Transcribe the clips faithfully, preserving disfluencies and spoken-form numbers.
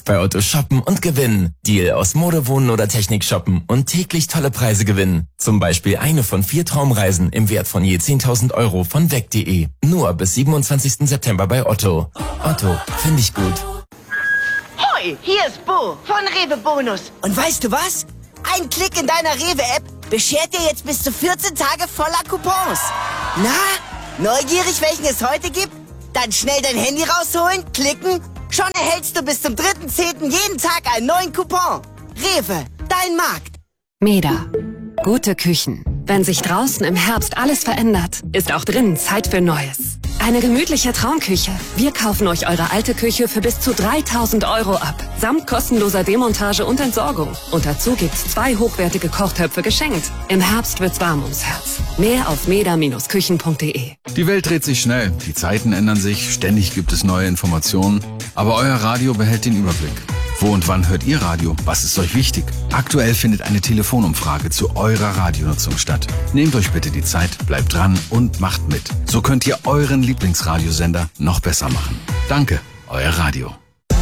Jetzt bei Otto shoppen und gewinnen. Deal aus Mode, Wohnen oder Technik shoppen und täglich tolle Preise gewinnen. Zum Beispiel eine von vier Traumreisen im Wert von je zehntausend Euro von weg punkt de. Nur bis siebenundzwanzigsten September bei Otto. Otto, finde ich gut. Hoi, hier ist Bo von Rewe Bonus. Und weißt du was? Ein Klick in deiner Rewe-App beschert dir jetzt bis zu vierzehn Tage voller Coupons. Na, neugierig, welchen es heute gibt? Dann schnell dein Handy rausholen, klicken. Schon erhältst du bis zum dritten zehnten jeden Tag einen neuen Coupon. Rewe, dein Markt. Meda. Gute Küchen. Wenn sich draußen im Herbst alles verändert, ist auch drinnen Zeit für Neues. Eine gemütliche Traumküche. Wir kaufen euch eure alte Küche für bis zu dreitausend Euro ab. Samt kostenloser Demontage und Entsorgung. Und dazu gibt's zwei hochwertige Kochtöpfe geschenkt. Im Herbst wird's warm ums Herz. Mehr auf meda Bindestrich küchen punkt de. Die Welt dreht sich schnell. Die Zeiten ändern sich. Ständig gibt es neue Informationen. Aber euer Radio behält den Überblick. Wo und wann hört ihr Radio? Was ist euch wichtig? Aktuell findet eine Telefonumfrage zu eurer Radionutzung statt. Nehmt euch bitte die Zeit, bleibt dran und macht mit. So könnt ihr euren Lieblingsradiosender noch besser machen. Danke, euer Radio.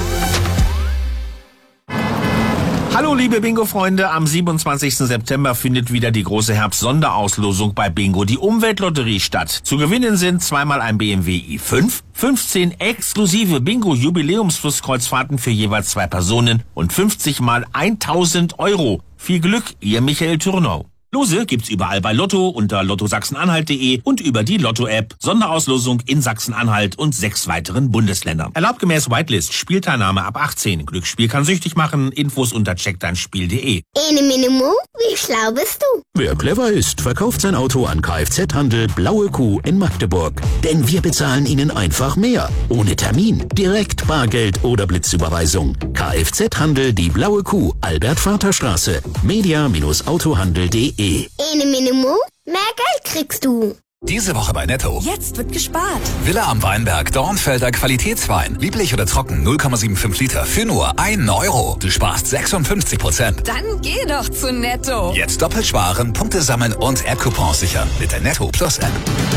Hallo liebe Bingo-Freunde, am siebenundzwanzigsten September findet wieder die große Herbst-Sonderauslosung bei Bingo, die Umweltlotterie, statt. Zu gewinnen sind zweimal ein B M W i fünf, fünfzehn exklusive Bingo-Jubiläumsflusskreuzfahrten für jeweils zwei Personen und fünfzig mal tausend Euro. Viel Glück, ihr Michael Thürnau. Lose gibt's überall bei Lotto, unter lotto sachsen-anhalt punkt de und über die Lotto-App. Sonderauslosung in Sachsen-Anhalt und sechs weiteren Bundesländern. Erlaubt gemäß Whitelist. Spielteilnahme ab achtzehn. Glücksspiel kann süchtig machen. Infos unter check dein spiel punkt de. Ene Minimo, wie schlau bist du? Wer clever ist, verkauft sein Auto an Kfz-Handel Blaue Kuh in Magdeburg. Denn wir bezahlen Ihnen einfach mehr. Ohne Termin, direkt Bargeld oder Blitzüberweisung. Kfz-Handel die Blaue Kuh, Albert-Vater-Straße. media-autohandel punkt de. Ene Minimo, mehr Geld kriegst du. Diese Woche bei Netto. Jetzt wird gespart. Villa am Weinberg, Dornfelder Qualitätswein. Lieblich oder trocken, null Komma fünfundsiebzig Liter für nur einen Euro. Du sparst sechsundfünfzig Prozent. Dann geh doch zu Netto. Jetzt doppelt sparen, Punkte sammeln und App-Coupons sichern mit der Netto Plus App.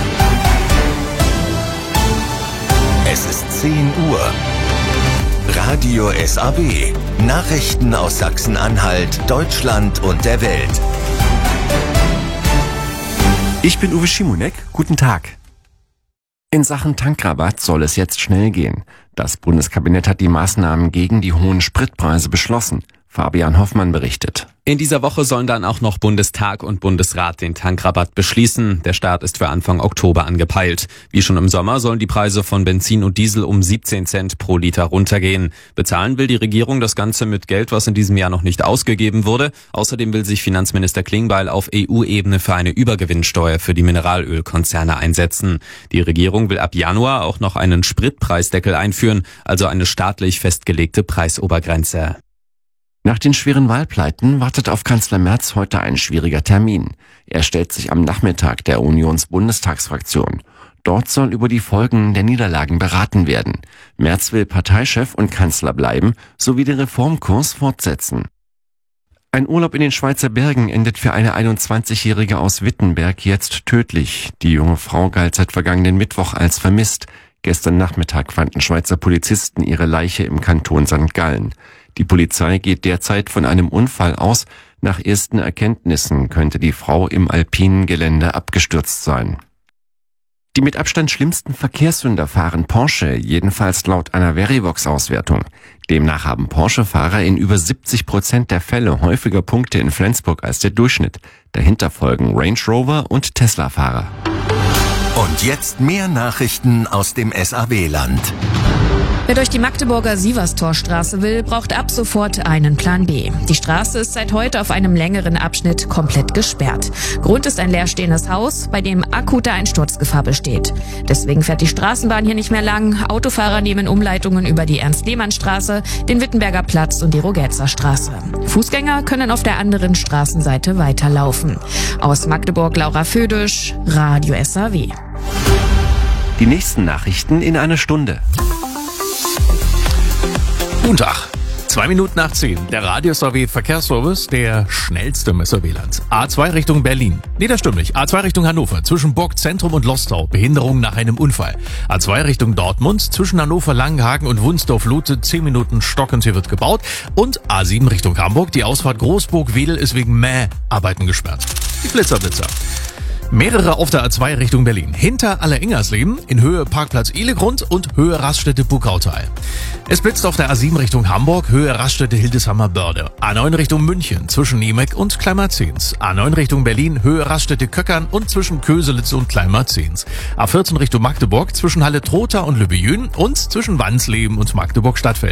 Es ist zehn Uhr. Radio S A B. Nachrichten aus Sachsen-Anhalt, Deutschland und der Welt. Ich bin Uwe Schimonek. Guten Tag. In Sachen Tankrabatt soll es jetzt schnell gehen. Das Bundeskabinett hat die Maßnahmen gegen die hohen Spritpreise beschlossen. Fabian Hoffmann berichtet. In dieser Woche sollen dann auch noch Bundestag und Bundesrat den Tankrabatt beschließen. Der Start ist für Anfang Oktober angepeilt. Wie schon im Sommer sollen die Preise von Benzin und Diesel um siebzehn Cent pro Liter runtergehen. Bezahlen will die Regierung das Ganze mit Geld, was in diesem Jahr noch nicht ausgegeben wurde. Außerdem will sich Finanzminister Klingbeil auf E U-Ebene für eine Übergewinnsteuer für die Mineralölkonzerne einsetzen. Die Regierung will ab Januar auch noch einen Spritpreisdeckel einführen, also eine staatlich festgelegte Preisobergrenze. Nach den schweren Wahlpleiten wartet auf Kanzler Merz heute ein schwieriger Termin. Er stellt sich am Nachmittag der Unions-Bundestagsfraktion. Dort soll über die Folgen der Niederlagen beraten werden. Merz will Parteichef und Kanzler bleiben, sowie den Reformkurs fortsetzen. Ein Urlaub in den Schweizer Bergen endet für eine einundzwanzigjährige aus Wittenberg jetzt tödlich. Die junge Frau galt seit vergangenen Mittwoch als vermisst. Gestern Nachmittag fanden Schweizer Polizisten ihre Leiche im Kanton Sankt Gallen. Die Polizei geht derzeit von einem Unfall aus. Nach ersten Erkenntnissen könnte die Frau im alpinen Gelände abgestürzt sein. Die mit Abstand schlimmsten Verkehrssünder fahren Porsche, jedenfalls laut einer Verivox-Auswertung. Demnach haben Porsche-Fahrer in über siebzig Prozent der Fälle häufiger Punkte in Flensburg als der Durchschnitt. Dahinter folgen Range Rover und Tesla-Fahrer. Und jetzt mehr Nachrichten aus dem S A B-Land. Wer durch die Magdeburger Sieverstorstraße will, braucht ab sofort einen Plan B. Die Straße ist seit heute auf einem längeren Abschnitt komplett gesperrt. Grund ist ein leerstehendes Haus, bei dem akute Einsturzgefahr besteht. Deswegen fährt die Straßenbahn hier nicht mehr lang. Autofahrer nehmen Umleitungen über die Ernst-Lehmann-Straße, den Wittenberger Platz und die Rogetzer Straße. Fußgänger können auf der anderen Straßenseite weiterlaufen. Aus Magdeburg Laura Födisch, Radio S A W. Die nächsten Nachrichten in einer Stunde. Guten Tag. Zwei Minuten nach zehn. Der Radius A W Verkehrsservice, der schnellste im S A W-Land. A zwei Richtung Berlin. Nee, das stimmt nicht. A zwei Richtung Hannover. Zwischen Burg Zentrum und Lostau. Behinderung nach einem Unfall. A zwei Richtung Dortmund. Zwischen Hannover Langenhagen und Wunsdorf-Lute. zehn Minuten stockend, hier wird gebaut. Und A sieben Richtung Hamburg. Die Ausfahrt Großburg-Wedel ist wegen Mäh-Arbeiten gesperrt. Die Blitzerblitzer. Mehrere auf der A zwei Richtung Berlin. Hinter Aller-Ingersleben, in Höhe Parkplatz Ehlegrund und Höhe Raststätte Buckautal. Es blitzt auf der A sieben Richtung Hamburg, Höhe Raststätte Hildeshammer-Börde. A neun Richtung München, zwischen Niemeck und Kleinmarzens. A neun Richtung Berlin, Höhe Raststätte Köckern und zwischen Köselitz und Kleinmarzens. A vierzehn Richtung Magdeburg, zwischen Halle Trotha und Lübbejün und zwischen Wansleben und Magdeburg-Stadtfeld.